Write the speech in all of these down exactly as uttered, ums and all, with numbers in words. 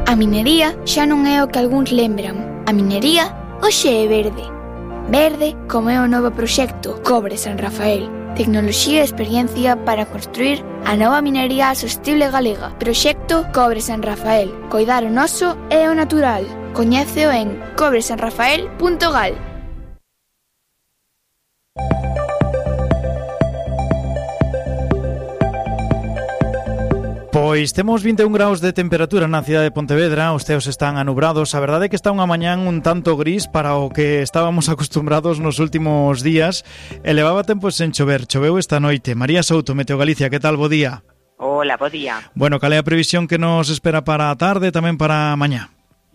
A minería xa non é o que algúns lembran. A minería hoxe é verde. Verde como é o novo proxecto Cobre San Rafael. Tecnoloxía e experiencia para construir a nova minería sostible galega. Proxecto Cobre San Rafael. Coidar o noso e o natural. Coñéceo en cobre san rafael punto gal. Pois temos vinte e un graus de temperatura na cidade de Pontevedra, os ceos están anubrados. A verdade é que está unha mañán un tanto gris para o que estábamos acostumbrados nos últimos días. E levaba tempo sen chover, choveu esta noite. María Souto, Meteo Galicia, que tal, bo día? Hola, bo día. Bueno, cal é a previsión que nos espera para a tarde e tamén para a mañá?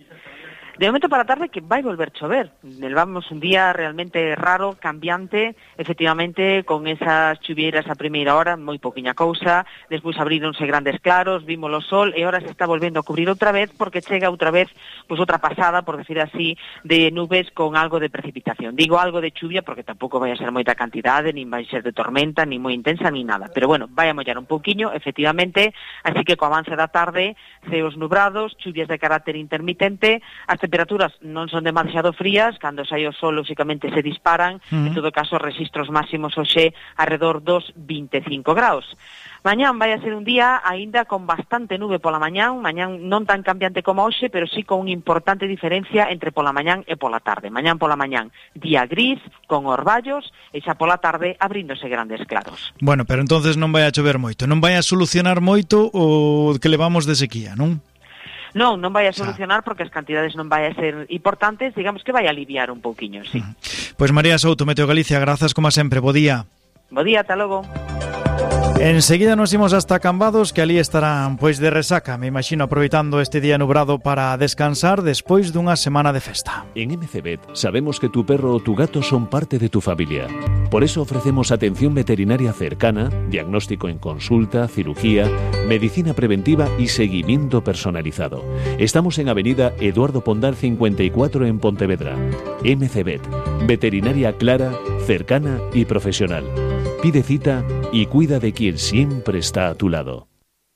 De momento para a tarde que vai volver chover. Levamos un día realmente raro, cambiante, efectivamente, con esas chuvieiras a primeira hora, moi poquinha cousa, despois abríronse grandes claros, vimos o sol, e ahora se está volvendo a cubrir outra vez, porque chega outra vez, pois outra pasada, por decir así, de nubes con algo de precipitación. Digo algo de chuvia porque tampouco vai a ser moita cantidade, nin vai ser de tormenta, nin moi intensa, nin nada. Pero bueno, vai a mollar un pouquiño, efectivamente, así que co avance da tarde, ceos nubrados, chuvias de carácter intermitente, as temperaturas non son demasiado frías, cando sai o sol, lógicamente, se disparan, uh-huh. En todo caso, registros máximos hoxe alrededor dos vinte e cinco graus. Mañán vai a ser un día aínda con bastante nube pola mañán, mañán non tan cambiante como hoxe, pero sí con unha importante diferencia entre pola mañán e pola tarde. Mañán pola mañán, día gris, con orballos, e xa pola tarde abríndose grandes claros. Bueno, pero entonces non vai a chover moito, non vai a solucionar moito o que levamos de sequía, non? Non, non vai a solucionar porque as cantidades non vai a ser importantes, digamos que vai a aliviar un pouquiño, sí. Pois María Souto, Meteo Galicia, grazas como sempre, bo día. Bo día, ata logo. Enseguida nos imos hasta Cambados, que ali estarán pois de resaca, me imagino, aproveitando este día nubrado para descansar despois dunha semana de festa. En M C Bet sabemos que tu perro o tu gato son parte de tu familia. Por eso ofrecemos atención veterinaria cercana, diagnóstico en consulta, cirugía, medicina preventiva y seguimiento personalizado. Estamos en Avenida Eduardo Pondal cincuenta y cuatro en Pontevedra. M C Bet, veterinaria clara, cercana y profesional. Pide cita y cuida de quien siempre está a tu lado.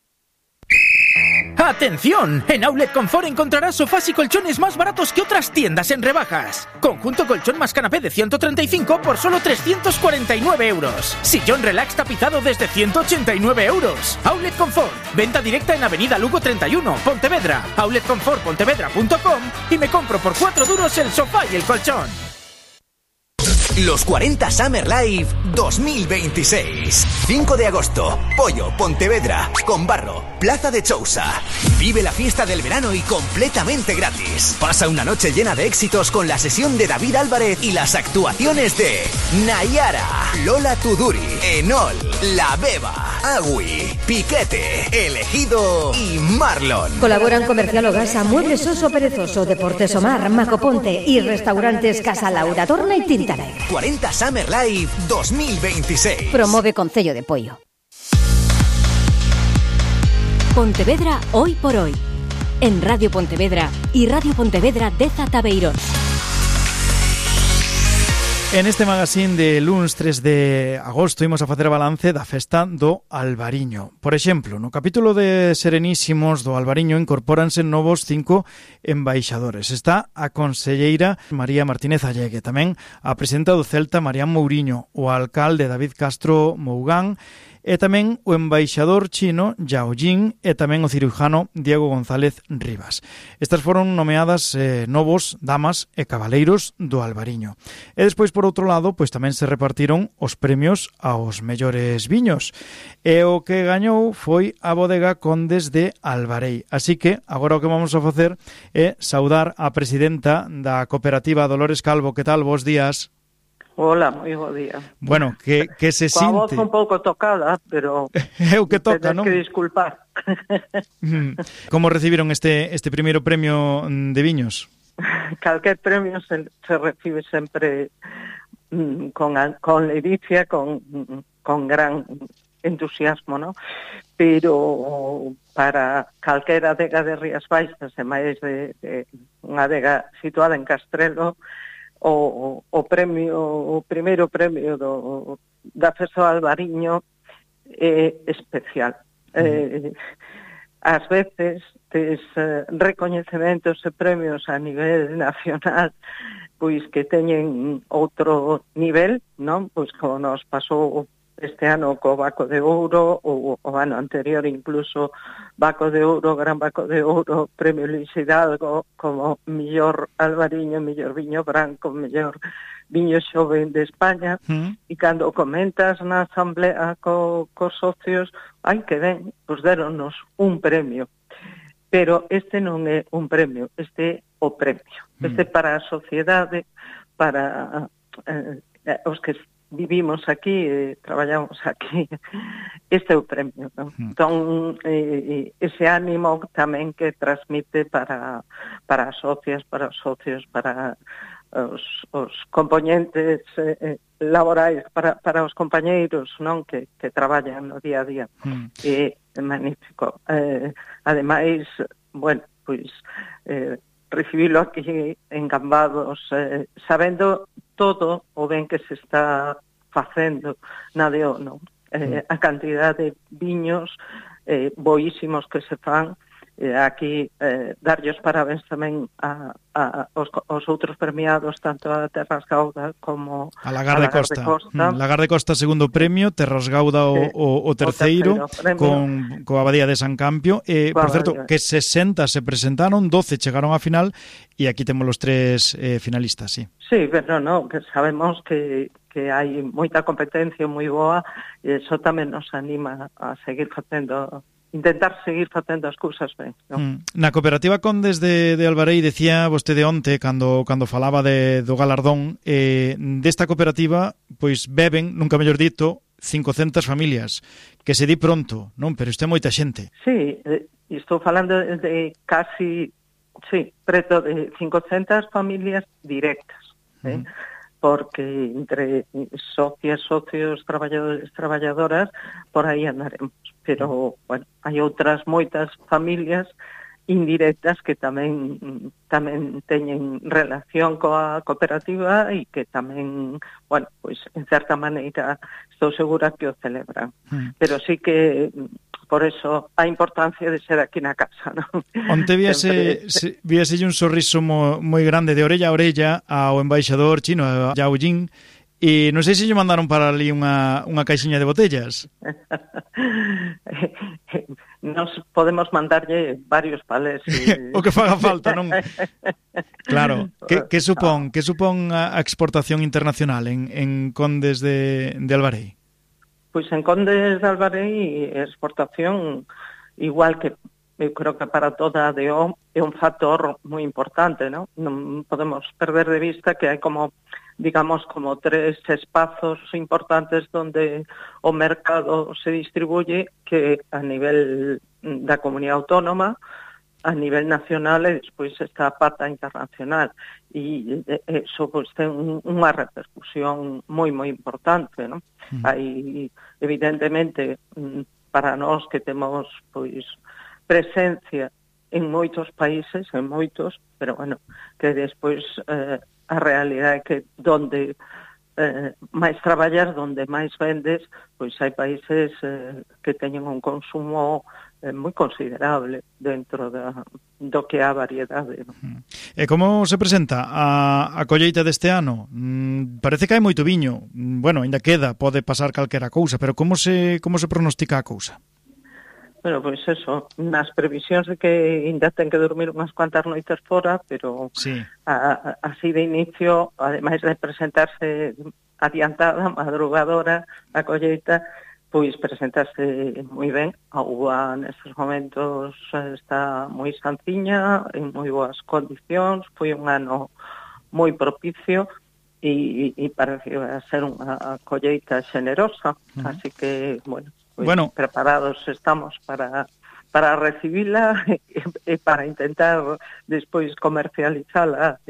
¡Atención! En Outlet Confort encontrarás sofás y colchones más baratos que otras tiendas en rebajas. Conjunto colchón más canapé de ciento treinta y cinco por solo trescientos cuarenta y nueve euros. Sillón relax tapizado desde ciento ochenta y nueve euros. Outlet Confort. Venta directa en Avenida Lugo treinta y uno, Pontevedra. outlet confort pontevedra punto com y me compro por cuatro duros el sofá y el colchón. Los cuarenta Summer Live dos mil veintiséis. cinco de agosto, Pollo, Pontevedra, Conbarro, Plaza de Chousa. Vive la fiesta del verano y completamente gratis. Pasa una noche llena de éxitos con la sesión de David Álvarez y las actuaciones de Nayara, Lola Tuduri, Enol, La Beba, Agui, Piquete, Elegido y Marlon. Colaboran Comercial Ogasa, Muebles Oso Perezoso, Deportes Omar, Macoponte y Restaurantes Casa Laura Torna y Tintalegre. cuarenta Summer Live dos mil veintiséis. Promove Concello de Pollo. Pontevedra hoy por hoy. En Radio Pontevedra y Radio Pontevedra Deza Tabeirón. En este magazín de luns tres de agosto imos a facer balance da festa do Albariño. Por exemplo, no capítulo de Serenísimos do Albariño incorpóranse novos cinco embaixadores. Está a conselleira María Martínez Allegue, tamén a presidenta do Celta Marián Mouriño, o alcalde David Castro Mougán, e tamén o embaixador chino Yao Jing e tamén o cirujano Diego González Rivas. Estas foron nomeadas eh, novos damas e cabaleiros do Albariño. E despois, por outro lado, pois tamén se repartiron os premios aos mellores viños. E o que gañou foi a bodega Condes de Albarei. Así que agora o que vamos a facer é saudar a presidenta da cooperativa Dolores Calvo. Que tal? Bos días. Hola, moi bo día. Bueno, que, que se Coa sinte... voz un pouco tocada, pero... É o que toca, non? Tedes que disculpar. Como recibiron este este primeiro premio de viños? Calquer premio se, se recibe sempre mm, con, con ledicia, con, con gran entusiasmo, ¿no? Pero para calquera adega de Rías Baixas, e máis de, de unha adega situada en Castrelo, O, o premio, o primeiro premio do, da Festa do Albariño é especial. Eh, ás veces tes eh, recoñecementos e premios a nivel nacional pois que teñen outro nivel, non? Pois como nos pasou este ano co Baco de Ouro, ou o ano anterior incluso Baco de Ouro, Gran Baco de Ouro, Premio Luis Hidalgo como millor albariño, millor viño branco, millor viño xoven de España, mm. e cando comentas na asamblea co, cos socios, ai que ben, pois deronnos un premio. Pero este non é un premio, este é o premio. Este é para a sociedade, para eh, os que vivimos aquí, eh, traballamos aquí, este é o premio, non? Mm. Entón, eh, ese ánimo tamén que transmite para, para as socias, para os socios, para os, os componentes eh, laborais, para, para os compañeiros, non? Que, que traballan no día a día. Mm. É magnífico. Eh, ademais, bueno, pois, eh, recibilo aquí en Cambados, eh, sabendo todo o ben que se está facendo na D O, non? Eh, a cantidad de viños eh, boísimos que se fan, eh, aquí eh, darlles parabéns tamén a, a, os, os outros premiados, tanto a Terras Gauda como a Lagar de Costa. Costa. Mm, Lagar de Costa segundo premio, Terras Gauda o, sí, o, o terceiro, o terceiro con coa Abadía de San Campio. Eh, por certo, que sesenta se presentaron, doce chegaron á final e aquí temos os tres eh, finalistas, sí. Sí, pero no, que sabemos que que hai moita competencia moi boa e iso tamén nos anima a seguir facendo, intentar seguir facendo as cousas ben, non? Mm. Na cooperativa Condes de, de Albarei decía vostede onte, cando, cando falaba de, do galardón, eh, desta cooperativa, pois beben, nunca mellor dito, cincocentas familias, que se di pronto, non? Pero isto é moita xente. Sí, eh, estou falando de, de casi, sí, preto de cincocentas familias directas, eh? Mm. Porque entre socias, socios, traballadores, traballadoras, por aí andaremos. Pero, bueno, hai outras moitas familias indirectas que tamén tamén teñen relación coa cooperativa e que tamén, bueno, pois en certa maneira estou segura que o celebran. Mm. Pero sí que por eso a importancia de ser aquí na casa, non? Onte víase, se, víase un sorriso mo, moi grande de orella a orella ao embaixador chino, a Yao Jing, e non sei se lle mandaron para ali unha, unha caixinha de botellas. Nos podemos mandarlle varios palés. E... o que faga falta, non? Claro, que, que supón, que supón a exportación internacional en, en Condes de, de Albarei? Pois en Condes de Albarei, exportación, igual que eu creo que para toda a D O, é un factor moi importante, non? Non podemos perder de vista que hai como, digamos, como tres espazos importantes donde o mercado se distribuye, que a nivel da comunidade autónoma, a nivel nacional e despois está a pata internacional. E eso pois, ten unha repercusión moi, moi importante, non? Mm. Hai, evidentemente, para nós que temos, pois, presencia en moitos países, en moitos, pero, bueno, que despois eh, a realidade é que donde eh, máis traballas, donde máis vendes, pois hai países eh, que teñen un consumo eh, moi considerable dentro da, do que é a variedade, non? E como se presenta a, a colleita deste ano? Mm, parece que hai moito viño. Bueno, ainda queda, pode pasar calquera cousa, pero como se, como se pronostica a cousa? Bueno, pois eso, nas previsións de que ainda ten que dormir unhas cuantas noites fora, pero sí. a, a, así de inicio, ademais de presentarse adiantada, madrugadora, a colleita, pois presentarse moi ben. A uva nestes momentos está moi sanciña, en moi boas condicións, foi un ano moi propicio e, e parece que vai ser unha colleita xenerosa, uh-huh. Así que, bueno, pues bueno, preparados estamos para para recibila e, e para intentar despois comercializala e,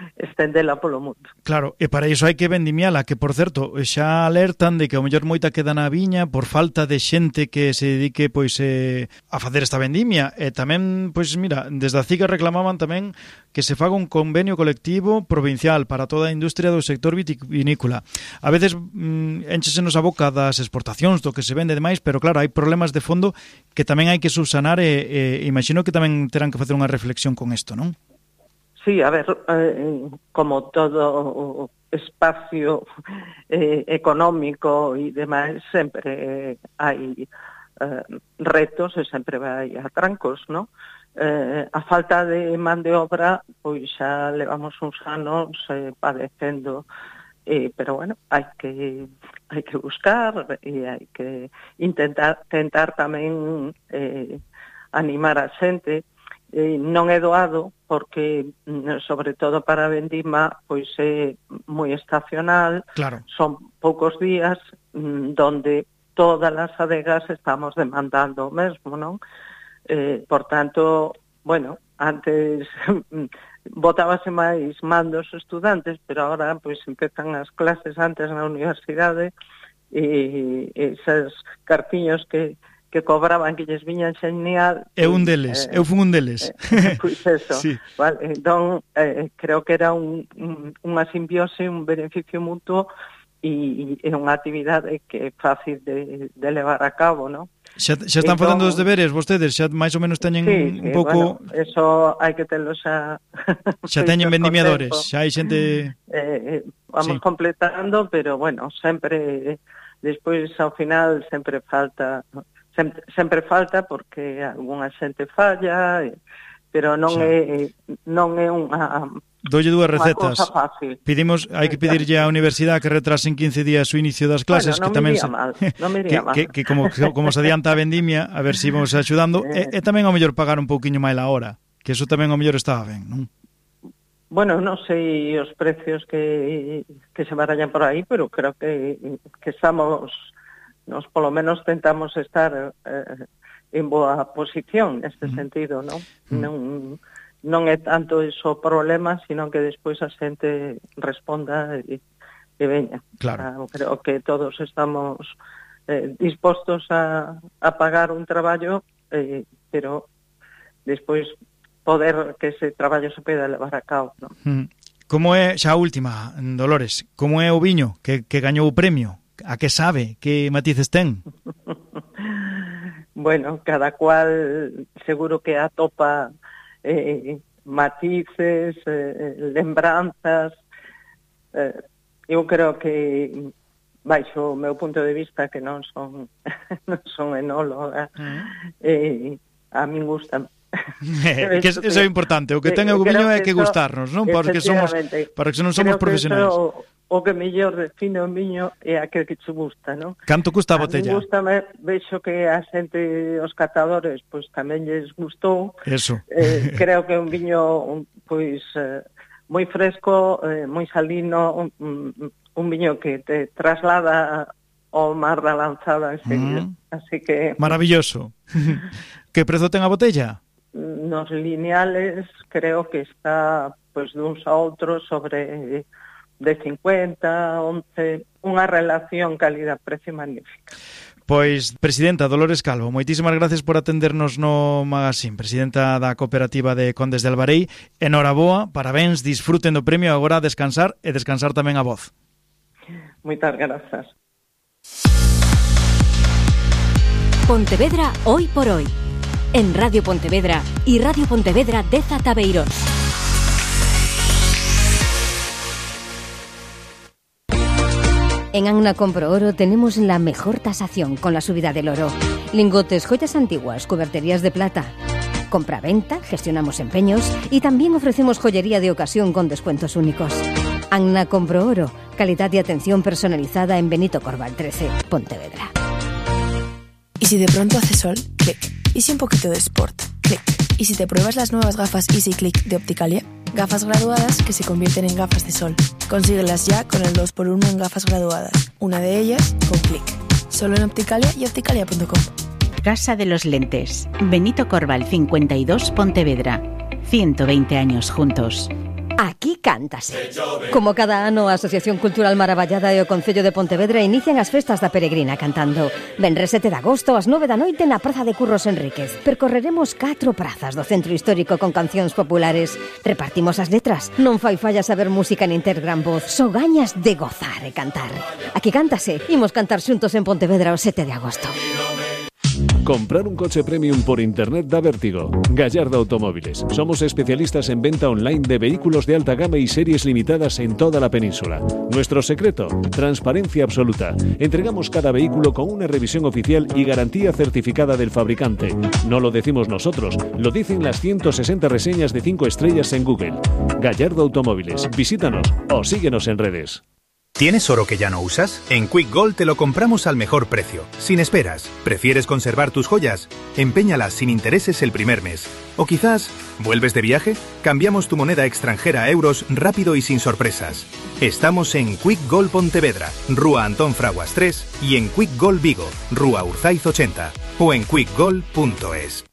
estendela polo mundo. Claro, e para iso hai que vendimiala, que por certo, xa alertan de que ao mellor moita queda na viña por falta de xente que se dedique pois eh, a facer esta vendimia. E tamén, pois mira, desde a CIGA reclamaban tamén que se faga un convenio colectivo provincial para toda a industria do sector vitivinícola. A veces mm, enchesenos a boca das exportacións, do que se vende demais, pero claro, hai problemas de fondo que tamén hai que subsanar e, e imagino que tamén terán que facer unha reflexión con isto, non? Sí, a ver, eh, como todo espacio eh, económico e demais, sempre eh, hai eh, retos e sempre vai a trancos, ¿no? Eh, a falta de man de obra, pois xa levamos uns anos eh, padecendo, eh, pero bueno, hai que hai que buscar e hai que intentar tentar tamén eh, animar a xente. Eh, non é doado porque, sobre todo para a vendima, pois é moi estacional, claro. Son poucos días mm, donde todas as adegas estamos demandando o mesmo, non? Eh, por tanto, bueno, antes botábase máis man dos estudantes, pero agora pois empezan as clases antes na universidade e esos cartiños que que cobraban, que lles viñan xenial. Eu un deles, eh, eu fun un deles. Eh, pois eso, sí. Vale, entón, eh, creo que era un, un, unha simbiose, un beneficio mutuo e, e unha actividade que é fácil de, de levar a cabo, non? Xa, xa están entón, facendo os deberes vostedes? Xa máis ou menos teñen sí, un pouco... Bueno, eso hai que telo xa... Xa teñen vendimiadores, xa hai xente... Eh, eh, vamos sí. completando, pero bueno, sempre, despois ao final sempre falta... Sempre, sempre falta porque algunha xente falla, pero non xa. é non é unha Dolle dúas recetas. Unha cousa fácil. Pedimos, hai que pedirlle á universidade que retrasen quince días o inicio das clases, bueno, que tamén se, mal, non me que, mal. que, que como como se adianta a vendimia, a ver se si vamos axudando, eh. e, e tamén ao mellor pagar un pouquiño máis a hora, que eso tamén ao mellor estaba ben, non? Bueno, non sei os precios que que se barallan por aí, pero creo que que estamos nos polo menos tentamos estar eh, en boa posición neste mm. sentido, non? Mm. Non non é tanto iso problema, sino que despois a xente responda e, e veña. Claro. Ah, creo que todos estamos eh, dispostos a, a pagar un traballo, eh, pero despois poder que ese traballo se poida levar a cabo, non? Mm. Como é, xa a última, Dolores, como é o viño que, que gañou o premio? A que sabe? Que matices ten? Bueno, cada cual seguro que atopa eh, matices, eh, lembranzas. Eh, eu creo que, baixo o meu punto de vista, que non son non son enóloga, uh-huh. eh, a min gustan. Eh, que eso é importante, o que ten o viño é que gustarnos, non? Porque somos, para que non somos profesionais. Eso, o que mellor define o viño é aquel que te gusta, non? Canto custa a botella? A mí gustame, vexo que a xente, os catadores, pois tamén lles gustou. Eso. Eh, creo que é un viño, un, pois, eh, moi fresco, eh, moi salino, un, un viño que te traslada ao mar da Lanzada enseguida. Mm. Así que... Maravilloso. Que prezo ten a botella? Nos lineales creo que está, pois, duns a outros sobre... de cincuenta, once, unha relación calidad-precio magnífica. Pois, presidenta Dolores Calvo, moitísimas gracias por atendernos no magazín, presidenta da cooperativa de Condes de Albarei. Enhoraboa, parabéns, disfruten do premio, agora a descansar e descansar tamén a voz. Moitas grazas. Pontevedra hoy por hoy. En Radio Pontevedra y Radio Pontevedra de Zataveiros. En Agna Compro Oro tenemos la mejor tasación con la subida del oro. Lingotes, joyas antiguas, cuberterías de plata. Compra-venta, gestionamos empeños y también ofrecemos joyería de ocasión con descuentos únicos. Agna Compro Oro, calidad y atención personalizada en Benito Corval trece, Pontevedra. ¿Y si de pronto hace sol? Clic. ¿Y si un poquito de sport? Clic. ¿Y si te pruebas las nuevas gafas Easy Click de Opticalia? Gafas graduadas que se convierten en gafas de sol. Consíguelas ya con el dos por uno en gafas graduadas. Una de ellas con Click. Solo en Opticalia y opticalia punto com. Casa de los Lentes. Benito Corval cincuenta y dos, Pontevedra. ciento veinte años juntos. Aquí cántase. Como cada ano, a Asociación Cultural Maravallada e o Concello de Pontevedra inician as festas da Peregrina cantando. Venres sete de agosto, ás nove da noite, na Praza de Curros Enríquez. Percorreremos catro prazas do centro histórico con cancións populares. Repartimos as letras. Non fai falla saber música nin ter gran voz. Só gañas de gozar e cantar. Aquí cántase. Imos cantar xuntos en Pontevedra o sete de agosto. Comprar un coche premium por internet da vértigo. Gallardo Automóviles. Somos especialistas en venta online de vehículos de alta gama y series limitadas en toda la península. Nuestro secreto, transparencia absoluta. Entregamos cada vehículo con una revisión oficial y garantía certificada del fabricante. No lo decimos nosotros, lo dicen las ciento sesenta reseñas de cinco estrellas en Google. Gallardo Automóviles. Visítanos o síguenos en redes. ¿Tienes oro que ya no usas? En Quick Gold te lo compramos al mejor precio, sin esperas. ¿Prefieres conservar tus joyas? Empeñalas sin intereses el primer mes. O quizás, ¿vuelves de viaje? Cambiamos tu moneda extranjera a euros rápido y sin sorpresas. Estamos en Quick Gold Pontevedra, Rúa Antón Fraguas tres y en Quick Gold Vigo, Rúa Urzaiz ochenta o en quick gold punto es.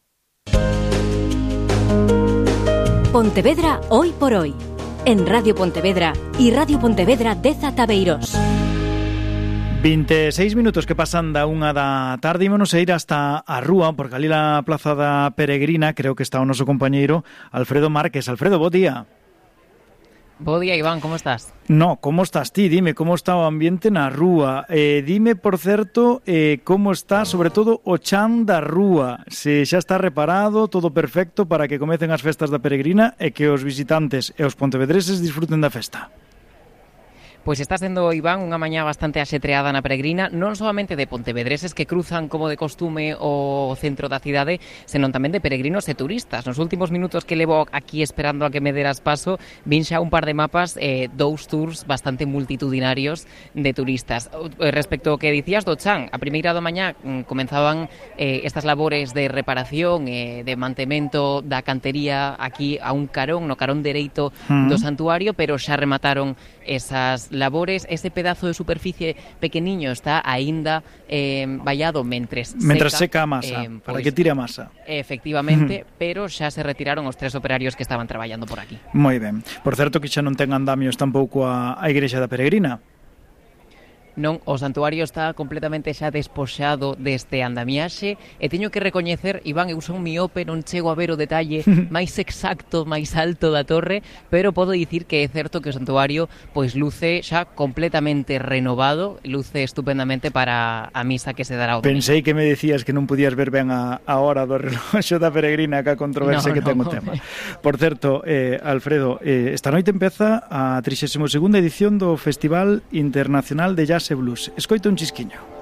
Pontevedra hoy por hoy. En Radio Pontevedra y Radio Pontevedra Deza Tabeiros. veintiséis minutos que pasan da unha da tarde. Ímonos a ir hasta a Rúa, porque ali na Plaza da Peregrina creo que está o noso compañeiro Alfredo Márquez. Alfredo, bo día. Bo día, Iván, como estás? No, como estás ti? Dime, como está o ambiente na Rúa? Eh, dime, por certo, eh, como está, sobre todo, o chan da Rúa. Se xa está reparado, todo perfecto para que comecen as festas da Peregrina e que os visitantes e os pontevedreses disfruten da festa. Pois está sendo, Iván, unha mañá bastante axetreada na Peregrina, non solamente de pontevedreses que cruzan como de costume o centro da cidade, senón tamén de peregrinos e turistas. Nos últimos minutos que levo aquí esperando a que me deras paso, vin xa un par de mapas, eh, dous tours bastante multitudinarios de turistas. Respecto ao que dicías do chan, a primeira do mañá comenzaban eh, estas labores de reparación e eh, de mantemento da cantería aquí a un carón, no carón dereito do santuario, pero xa remataron esas labores. Ese pedazo de superficie pequeniño está aínda eh, vallado mentres seca. Mentres seca a masa, eh, para pues, que tire a masa. Efectivamente, uh-huh. Pero xa se retiraron os tres operarios que estaban traballando por aquí. Moi ben. Por certo que xa non ten andamios tampouco a, a Igrexa da Peregrina. Non, o santuario está completamente xa despoxado deste andamiaxe e teño que recoñecer, Iván, eu son miope, non chego a ver o detalle máis exacto, máis alto da torre, pero podo dicir que é certo que o santuario pois luce xa completamente renovado, luce estupendamente para a misa que se dará o domingo. Pensei que me decías que non podías ver ben a, a hora do reloxo da Peregrina, que a controversia no, que no, ten o tema. Por certo, eh, Alfredo, eh, esta noite empeza a trixésima segunda edición do Festival Internacional de Jazz Blues. Escoita un chisquiño.